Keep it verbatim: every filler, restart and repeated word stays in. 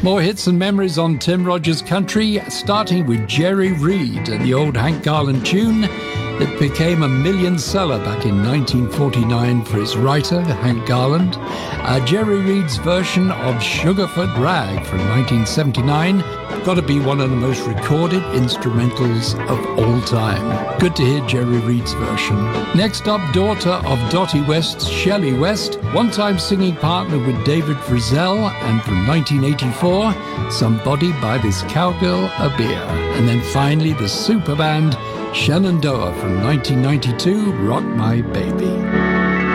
More hits and memories on Tim Rogers Country, starting with Jerry Reed and the old Hank Garland tune that became a million seller back in nineteen forty-nine for its writer, Hank Garland. Uh, Jerry Reed's version of Sugarfoot Rag from nineteen seventy-nine. Got to be one of the most recorded instrumentals of all time. Good to hear Jerry Reed's version. Next up, daughter of Dottie West's Shelley West, one-time singing partner with David Frizzell, and from nineteen eighty-four, Somebody Buy This Cowgirl a Beer. And then finally, the super band Shenandoah from nineteen ninety-two, Rock My Baby.